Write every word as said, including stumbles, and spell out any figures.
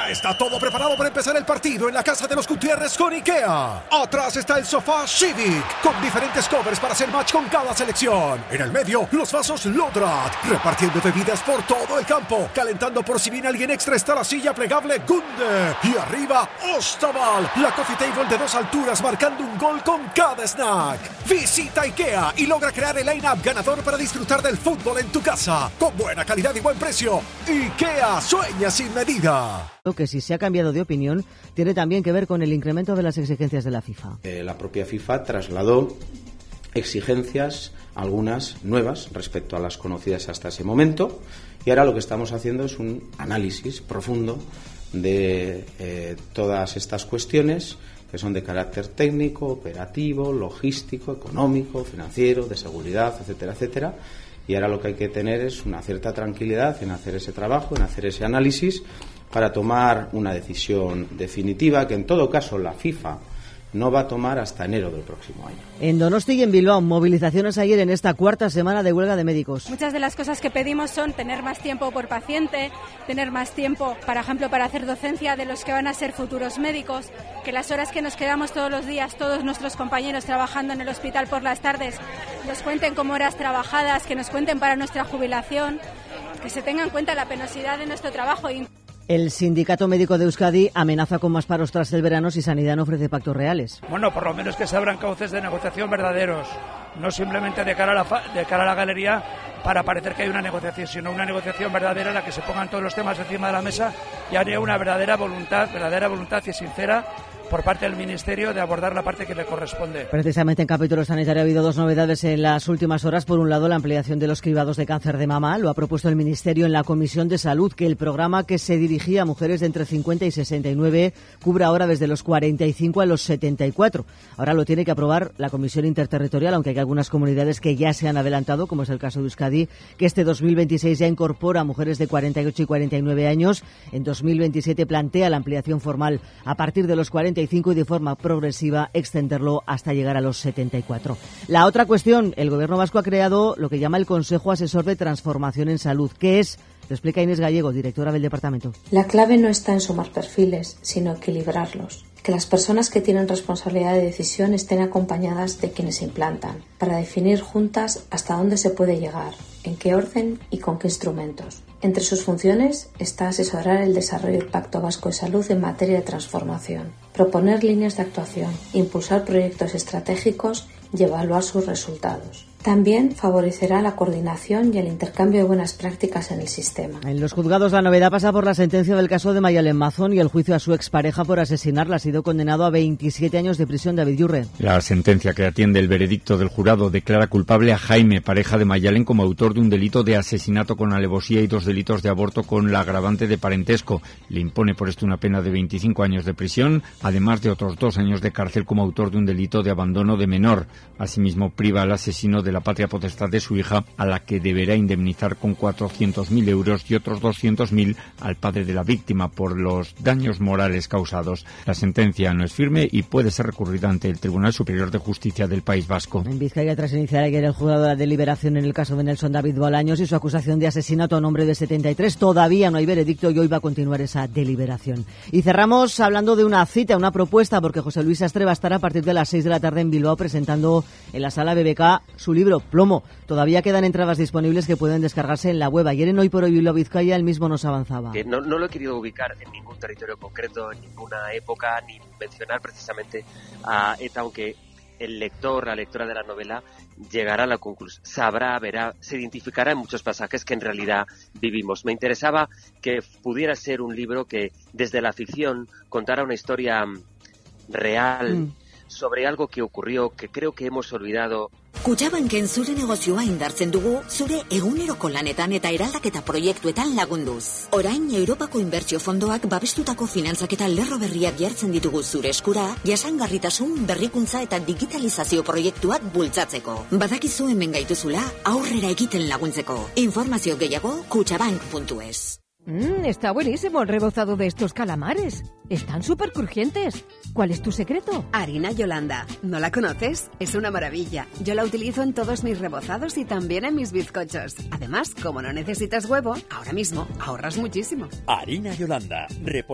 Ya está todo preparado para empezar el partido en la casa de los Gutiérrez con IKEA. Atrás está el sofá Civic, con diferentes covers para hacer match con cada selección. En el medio, los vasos Lodrat, repartiendo bebidas por todo el campo. Calentando por si viene alguien extra está la silla plegable Gunde. Y arriba, Ostaval, la coffee table de dos alturas marcando un gol con cada snack. Visita IKEA y logra crear el line-up ganador para disfrutar del fútbol en tu casa. Con buena calidad y buen precio. IKEA, sueña sin medida. Que si se ha cambiado de opinión tiene también que ver con el incremento de las exigencias de la FIFA. Eh, la propia FIFA trasladó exigencias, algunas nuevas respecto a las conocidas hasta ese momento, y ahora lo que estamos haciendo es un análisis profundo de eh, todas estas cuestiones que son de carácter técnico, operativo, logístico, económico, financiero, de seguridad, etcétera, etcétera. Y ahora lo que hay que tener es una cierta tranquilidad en hacer ese trabajo, en hacer ese análisis, para tomar una decisión definitiva que en todo caso la FIFA no va a tomar hasta enero del próximo año. En Donosti y en Bilbao, movilizaciones ayer en esta cuarta semana de huelga de médicos. Muchas de las cosas que pedimos son tener más tiempo por paciente, tener más tiempo, por ejemplo, para hacer docencia de los que van a ser futuros médicos, que las horas que nos quedamos todos los días, todos nuestros compañeros trabajando en el hospital por las tardes, nos cuenten como horas trabajadas, que nos cuenten para nuestra jubilación, que se tenga en cuenta la penosidad de nuestro trabajo. El Sindicato Médico de Euskadi amenaza con más paros tras el verano si Sanidad no ofrece pactos reales. Bueno, por lo menos que se abran cauces de negociación verdaderos, no simplemente de cara a la, fa- de cara a la galería para parecer que hay una negociación, sino una negociación verdadera en la que se pongan todos los temas encima de la mesa y haya una verdadera voluntad, verdadera voluntad y sincera por parte del Ministerio de abordar la parte que le corresponde. Precisamente en capítulo sanitario ha habido dos novedades en las últimas horas. Por un lado, la ampliación de los cribados de cáncer de mama. Lo ha propuesto el Ministerio en la Comisión de Salud, que el programa que se dirigía a mujeres de entre cincuenta y sesenta y nueve cubra ahora desde los cuarenta y cinco a los setenta y cuatro. Ahora lo tiene que aprobar la Comisión Interterritorial, aunque hay algunas comunidades que ya se han adelantado, como es el caso de Euskadi, que este dos mil veintiséis ya incorpora a mujeres de cuarenta y ocho y cuarenta y nueve años. En dos mil veintisiete plantea la ampliación formal a partir de los cuarenta y cinco y de forma progresiva extenderlo hasta llegar a los setenta y cuatro. La otra cuestión, el Gobierno vasco ha creado lo que llama el Consejo Asesor de Transformación en Salud. ¿Qué es? Lo explica Inés Gallego, directora del departamento. La clave no está en sumar perfiles, sino equilibrarlos. Que las personas que tienen responsabilidad de decisión estén acompañadas de quienes implantan, para definir juntas hasta dónde se puede llegar, en qué orden y con qué instrumentos. Entre sus funciones está asesorar el desarrollo del Pacto Vasco de Salud en materia de transformación, proponer líneas de actuación, impulsar proyectos estratégicos y evaluar sus resultados. También favorecerá la coordinación y el intercambio de buenas prácticas en el sistema. En los juzgados la novedad pasa por la sentencia del caso de Mayalen Mazón y el juicio a su expareja por asesinarla. Ha sido condenado a veintisiete años de prisión. David Yurre. La sentencia que atiende el veredicto del jurado declara culpable a Jaime, pareja de Mayalen, como autor de un delito de asesinato con alevosía y dos delitos de aborto con la agravante de parentesco. Le impone por esto una pena de veinticinco años de prisión, además de otros dos años de cárcel como autor de un delito de abandono de menor. Asimismo, priva al asesino de la patria potestad de su hija, a la que deberá indemnizar con cuatrocientos mil euros y otros doscientos mil al padre de la víctima por los daños morales causados. La sentencia no es firme y puede ser recurrida ante el Tribunal Superior de Justicia del País Vasco. En Vizcaya, tras iniciar ayer el juzgado de la deliberación en el caso de Nelson David Bolaños y su acusación de asesinato a un hombre de setenta y tres, todavía no hay veredicto y hoy va a continuar esa deliberación. Y cerramos hablando de una cita, una propuesta, porque José Luis Sastre va a estar a partir de las seis de la tarde en Bilbao presentando en la sala B B K su libro Plomo. Todavía quedan entradas disponibles que pueden descargarse en la web. Ayer en Hoy por Hoy Bilbao Vizcaya él mismo nos avanzaba. Que no, no lo he querido ubicar en ningún territorio concreto, en ninguna época, ni mencionar precisamente a ETA, aunque el lector, la lectora de la novela llegará a la conclusión, sabrá, verá, se identificará en muchos pasajes que en realidad vivimos. Me interesaba que pudiera ser un libro que desde la ficción contara una historia real mm. sobre algo que ocurrió, que creo que hemos olvidado. Kutxabanken zure negozioa indartzen dugu, zure eguneroko lanetan eta eraldaketa proiektuetan lagunduz. Orain, Europako Inbertsio Fondoak babestutako finantzaketa lerro berriak jartzen ditugu zure eskura, jasangarritasun, berrikuntza eta digitalizazio proiektuak bultzatzeko. Badakizu hemen gaituzula, aurrera egiten laguntzeko. Informazio gehiago, kutxabank puntu es. Mmm, está buenísimo el rebozado de estos calamares. Están súper crujientes. ¿Cuál es tu secreto? Harina Yolanda. ¿No la conoces? Es una maravilla. Yo la utilizo en todos mis rebozados y también en mis bizcochos. Además, como no necesitas huevo, ahora mismo ahorras muchísimo. Harina Yolanda.